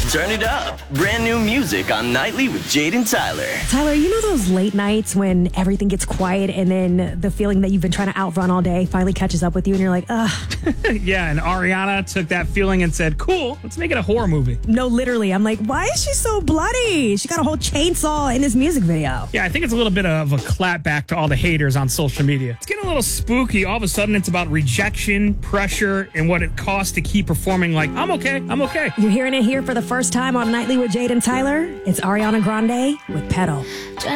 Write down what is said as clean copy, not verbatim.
Turn it up. Brand new music on Nightly with Jade and Tyler. Tyler, you know those late nights when everything gets quiet and then the feeling that you've been trying to outrun all day finally catches up with you and you're like, ugh. Yeah, and Ariana took that feeling and said, cool, let's make it a horror movie. No, literally. I'm like, why is she so bloody? She got a whole chainsaw in this music video. Yeah, I think it's a little bit of a clapback to all the haters on social media. It's getting a little spooky. All of a sudden, it's about rejection, pressure, and what it costs to keep performing like, I'm okay. You're hearing it here for the first time on Nightly with Jade and Tyler. It's Ariana Grande with Pedal.